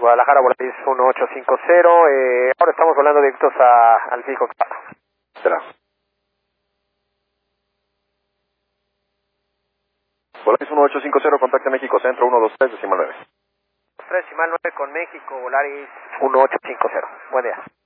Guadalajara, Volaris 1850. Ahora estamos volando directos al fijo. Será. Volaris 1850, contacte México Centro 123 decimal 9. 3 decimal 9 con México, Volaris 1850. Buen día.